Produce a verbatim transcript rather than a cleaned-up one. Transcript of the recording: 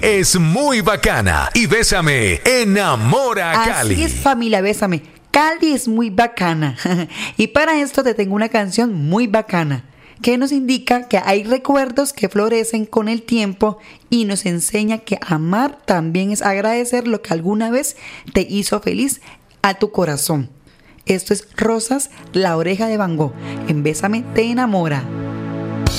Es muy bacana y Bésame enamora a Cali. Así es, familia, Bésame. Cali es muy bacana. Y para esto te tengo una canción muy bacana que nos indica que hay recuerdos que florecen con el tiempo y nos enseña que amar también es agradecer lo que alguna vez te hizo feliz a tu corazón. Esto es Rosas, La Oreja de Van Gogh. En Bésame te enamora.